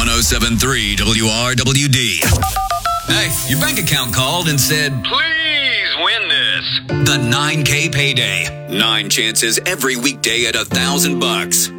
1073 WRWD. Hey, your bank account called and said, Please win this. the 9K payday. 9 chances every weekday at $1,000.